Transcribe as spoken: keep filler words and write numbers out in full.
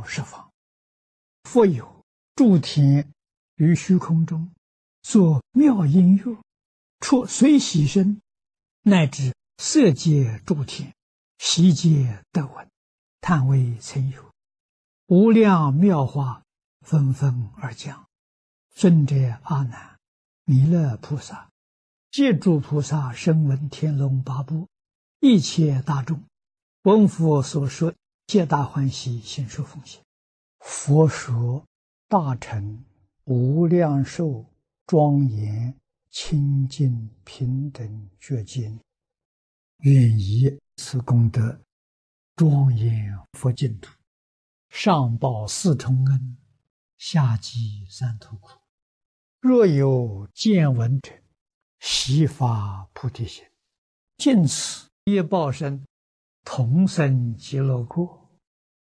十方。复有诸天于虚空中，作妙音乐，出随喜声，乃至色界诸天，悉皆得闻，叹为曾有。无量妙话纷纷而讲。尊者阿难，弥勒菩萨，借诸菩萨声闻天龙八部一切大众，闻佛所说，皆大欢喜，信受奉行。佛说大乘无量寿庄严清净平等觉经，愿以此功德庄严佛净土，上报四重恩，下济三途苦。若有见闻者，悉发菩提心，尽此业报身，同生极乐国。